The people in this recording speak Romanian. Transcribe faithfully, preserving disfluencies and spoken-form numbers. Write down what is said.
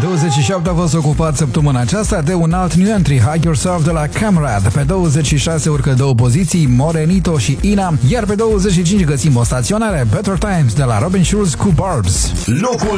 douăzeci și șapte a fost ocupat săptămâna aceasta de un alt new entry, Hug Yourself de la Camrad. Pe douăzeci și șase urcă două poziții, Morenito și Ina, iar pe douăzeci și cinci găsim o staționare, Better Times de la Robin Schulz cu Barbs. Locul